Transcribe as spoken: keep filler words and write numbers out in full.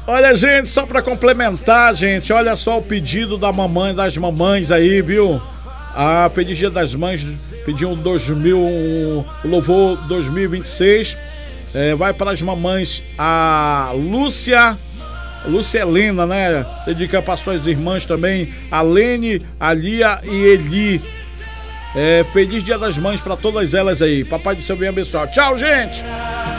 Olha, gente, só pra complementar, gente, olha só o pedido da mamãe, das mamães aí, viu? Ah, pedi Dia das Mães, pedi um dois mil, um, o louvor dois mil e vinte e seis. É, vai para as mamães, a Lúcia, Lúcia Helena, né? Dedica para suas irmãs também, a Lene, a Lia e Eli. É, feliz Dia das Mães para todas elas aí. Papai do céu venha abençoar. Tchau, gente!